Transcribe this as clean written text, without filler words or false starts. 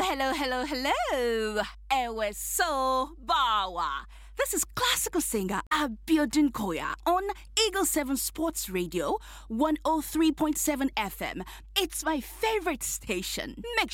hello. Ewe so bawa. This is classical singer Abiodun Koya on Eagle 7 Sports Radio, 103.7 FM. It's my favorite station. Make